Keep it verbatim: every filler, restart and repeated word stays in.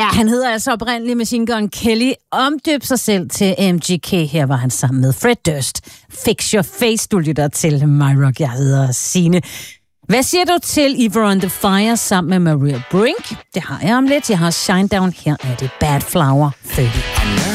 Ja, han hedder altså oprindeligt Machine Gun Kelly, omdøbte sig selv til M G K. Her var han sammen med Fred Durst. Fix Your Face, du lytter til My Rock. Jeg hedder Signe. Hvad siger du til Ever on the Fire sammen med Maria Brink? Det har jeg om lidt. Jeg har Shine Down. Her er det Bad Flower fyrre.